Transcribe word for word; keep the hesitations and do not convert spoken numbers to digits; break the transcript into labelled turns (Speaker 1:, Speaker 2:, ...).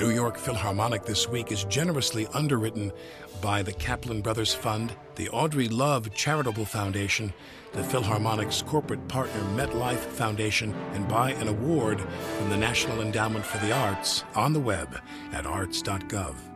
Speaker 1: New York Philharmonic This Week is generously underwritten by the Kaplan Brothers Fund, the Audrey Love Charitable Foundation, the Philharmonic's corporate partner MetLife Foundation, and by an award from the National Endowment for the Arts on the web at arts dot gov.